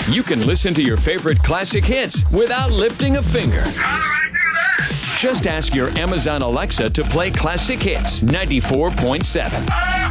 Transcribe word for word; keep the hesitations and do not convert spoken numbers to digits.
You can listen to your favorite classic hits without lifting a finger. How do I do that? Just ask your Amazon Alexa to play Classic Hits ninety-four point seven. Oh!